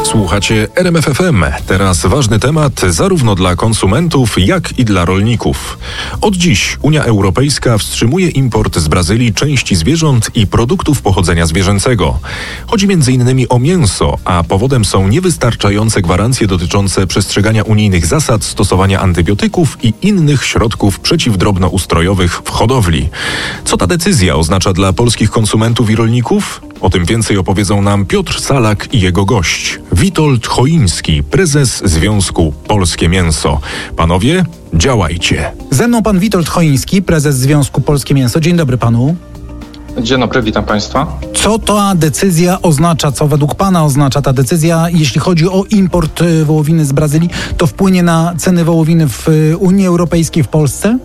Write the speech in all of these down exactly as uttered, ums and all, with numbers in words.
Słuchacie R M F F M. Teraz ważny temat zarówno dla konsumentów, jak i dla rolników. Od dziś Unia Europejska wstrzymuje import z Brazylii części zwierząt i produktów pochodzenia zwierzęcego. Chodzi między innymi o mięso, a powodem są niewystarczające gwarancje dotyczące przestrzegania unijnych zasad stosowania antybiotyków i innych środków przeciwdrobnoustrojowych w hodowli. Co ta decyzja oznacza dla polskich konsumentów i rolników? O tym więcej opowiedzą nam Piotr Salak i jego gość, Witold Choiński, prezes Związku Polskie Mięso. Panowie, działajcie. Ze mną pan Witold Choiński, prezes Związku Polskie Mięso. Dzień dobry panu. Dzień dobry, witam państwa. Co ta decyzja oznacza, co według pana oznacza ta decyzja, jeśli chodzi o import wołowiny z Brazylii? To wpłynie na ceny wołowiny w Unii Europejskiej, w Polsce?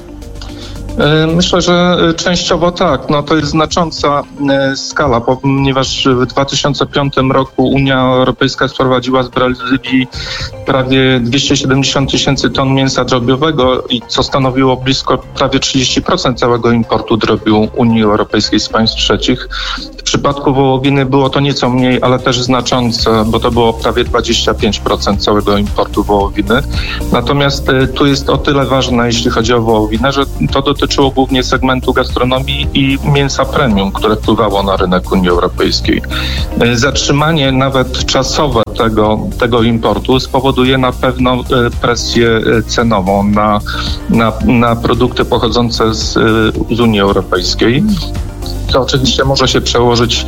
Myślę, że częściowo tak. No, to jest znacząca skala, ponieważ w dwa tysiące piątym roku Unia Europejska sprowadziła z Brazylii prawie dwieście siedemdziesiąt tysięcy ton mięsa drobiowego, i co stanowiło blisko prawie trzydzieści procent całego importu drobiu Unii Europejskiej z państw trzecich. W przypadku wołowiny było to nieco mniej, ale też znaczące, bo to było prawie dwadzieścia pięć procent całego importu wołowiny. Natomiast tu jest o tyle ważne, jeśli chodzi o wołowinę, że to dotyczyło głównie segmentu gastronomii i mięsa premium, które wpływało na rynek Unii Europejskiej. Zatrzymanie nawet czasowe tego, tego importu spowoduje na pewno presję cenową na, na, na produkty pochodzące z, z Unii Europejskiej. To oczywiście może się przełożyć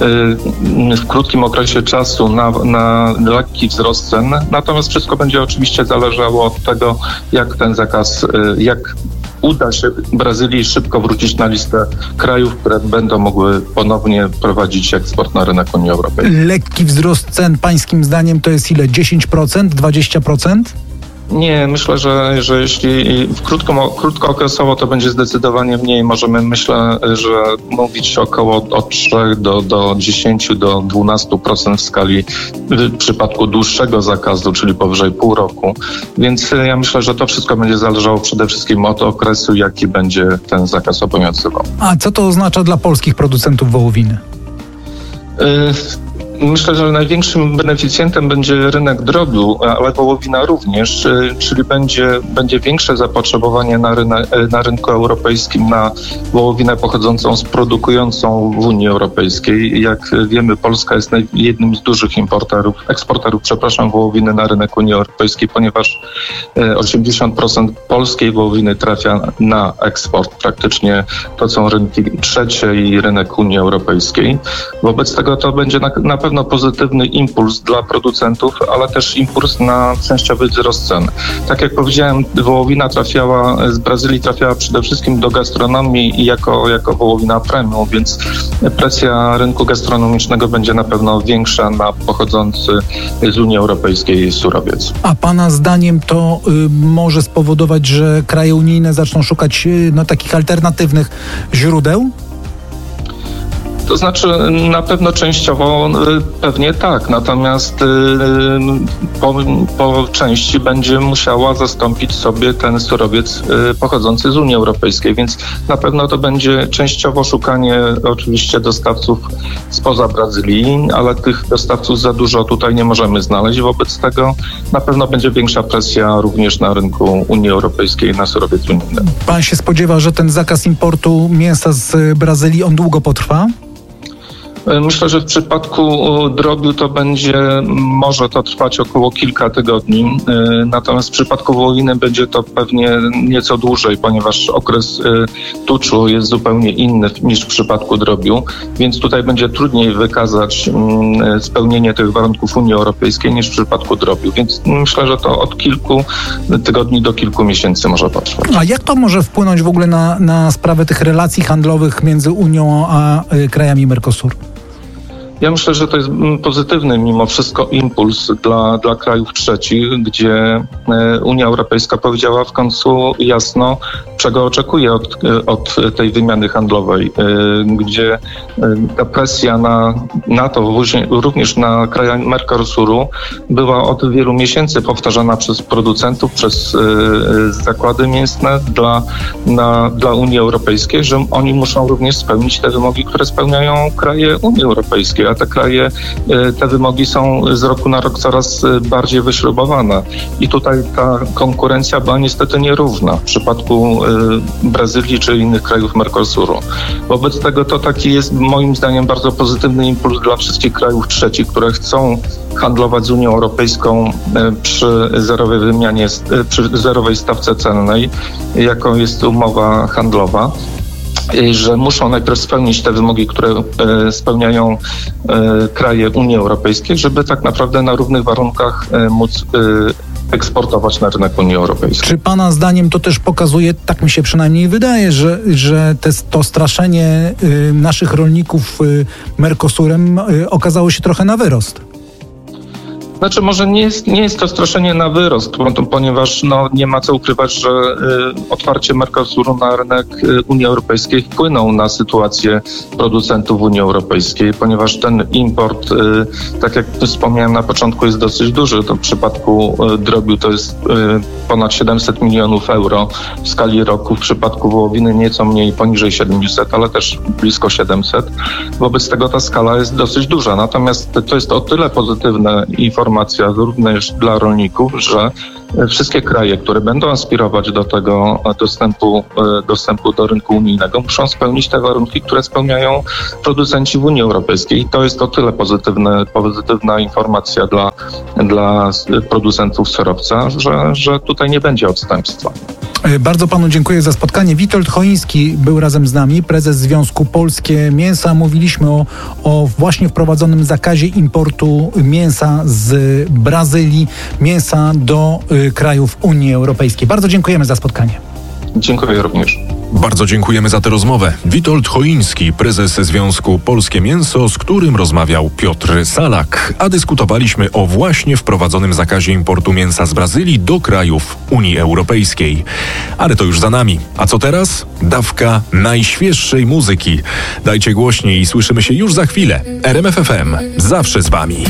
w krótkim okresie czasu na, na lekki wzrost cen, natomiast wszystko będzie oczywiście zależało od tego, jak ten zakaz, jak uda się Brazylii szybko wrócić na listę krajów, które będą mogły ponownie prowadzić eksport na rynek Unii Europejskiej. Lekki wzrost cen pańskim zdaniem to jest ile? dziesięć procent? dwadzieścia procent? Nie, myślę, że, że jeśli w krótko, krótkookresowo to będzie zdecydowanie mniej. Możemy, myślę, że mówić około od trzech do dziesięciu do dwunastu procent w skali w przypadku dłuższego zakazu, czyli powyżej pół roku. Więc ja myślę, że to wszystko będzie zależało przede wszystkim od okresu, jaki będzie ten zakaz obowiązywał. A co to oznacza dla polskich producentów wołowiny? Y- Myślę, że największym beneficjentem będzie rynek drobiu, ale wołowina również, czyli będzie, będzie większe zapotrzebowanie na, rynek, na rynku europejskim na wołowinę pochodzącą z produkującą w Unii Europejskiej. Jak wiemy, Polska jest jednym z dużych importerów, eksporterów, przepraszam, wołowiny na rynek Unii Europejskiej, ponieważ osiemdziesiąt procent polskiej wołowiny trafia na eksport. Praktycznie to są rynki trzecie i rynek Unii Europejskiej. Wobec tego to będzie na, na pewno pewno pozytywny impuls dla producentów, ale też impuls na częściowy wzrost cen. Tak jak powiedziałem, wołowina trafiała z Brazylii, trafiała przede wszystkim do gastronomii i jako, jako wołowina premium, więc presja rynku gastronomicznego będzie na pewno większa na pochodzący z Unii Europejskiej surowiec. A pana zdaniem to y, może spowodować, że kraje unijne zaczną szukać y, no, takich alternatywnych źródeł? To znaczy na pewno częściowo pewnie tak, natomiast po, po części będzie musiała zastąpić sobie ten surowiec pochodzący z Unii Europejskiej, więc na pewno to będzie częściowo szukanie oczywiście dostawców spoza Brazylii, ale tych dostawców za dużo tutaj nie możemy znaleźć. Wobec tego na pewno będzie większa presja również na rynku Unii Europejskiej na surowiec unijny. Pan się spodziewa, że ten zakaz importu mięsa z Brazylii, on długo potrwa? Myślę, że w przypadku drobiu to będzie, może to trwać około kilka tygodni, natomiast w przypadku wołowiny będzie to pewnie nieco dłużej, ponieważ okres tuczu jest zupełnie inny niż w przypadku drobiu, więc tutaj będzie trudniej wykazać spełnienie tych warunków Unii Europejskiej niż w przypadku drobiu, więc myślę, że to od kilku tygodni do kilku miesięcy może potrwać. A jak to może wpłynąć w ogóle na, na sprawę tych relacji handlowych między Unią a krajami Mercosur? Ja myślę, że to jest pozytywny mimo wszystko impuls dla, dla krajów trzecich, gdzie Unia Europejska powiedziała w końcu jasno, czego oczekuje od, od tej wymiany handlowej, gdzie ta presja na, na to, również na kraje Mercosuru, była od wielu miesięcy powtarzana przez producentów, przez zakłady mięsne dla, na, dla Unii Europejskiej, że oni muszą również spełnić te wymogi, które spełniają kraje Unii Europejskiej. a te kraje, te wymogi są z roku na rok coraz bardziej wyśrubowane. I tutaj ta konkurencja była niestety nierówna w przypadku Brazylii czy innych krajów Mercosuru. Wobec tego to taki jest moim zdaniem bardzo pozytywny impuls dla wszystkich krajów trzecich, które chcą handlować z Unią Europejską przy zerowej wymianie, przy zerowej stawce celnej, jaką jest umowa handlowa, że muszą najpierw spełnić te wymogi, które spełniają kraje Unii Europejskiej, żeby tak naprawdę na równych warunkach móc eksportować na rynek Unii Europejskiej. Czy pana zdaniem to też pokazuje, tak mi się przynajmniej wydaje, że, że te, to straszenie y, naszych rolników y, Mercosurem y, okazało się trochę na wyrost? Znaczy może nie jest, nie jest to straszenie na wyrost, ponieważ no, nie ma co ukrywać, że y, otwarcie Mercosuru na rynek y, Unii Europejskiej wpłynął na sytuację producentów Unii Europejskiej, ponieważ ten import, y, tak jak wspomniałem na początku, jest dosyć duży. To w przypadku y, drobiu to jest y, ponad siedemset milionów euro w skali roku, w przypadku wołowiny nieco mniej, poniżej siedemset, ale też blisko siedemset. Wobec tego ta skala jest dosyć duża. Natomiast to jest o tyle pozytywne informacja również dla rolników, że wszystkie kraje, które będą aspirować do tego dostępu, dostępu do rynku unijnego, muszą spełnić te warunki, które spełniają producenci w Unii Europejskiej. I to jest o tyle pozytywne, pozytywna informacja dla, dla producentów surowca, że, że tutaj nie będzie odstępstwa. Bardzo panu dziękuję za spotkanie. Witold Choiński był razem z nami, prezes Związku Polskie Mięsa. Mówiliśmy o, o właśnie wprowadzonym zakazie importu mięsa z Brazylii, mięsa do y, krajów Unii Europejskiej. Bardzo dziękujemy za spotkanie. Dziękuję również. Bardzo dziękujemy za tę rozmowę. Witold Choiński, prezes Związku Polskie Mięso, z którym rozmawiał Piotr Salak, a dyskutowaliśmy o właśnie wprowadzonym zakazie importu mięsa z Brazylii do krajów Unii Europejskiej. Ale to już za nami. A co teraz? Dawka najświeższej muzyki. Dajcie głośniej i słyszymy się już za chwilę. R M F F M. Zawsze z wami.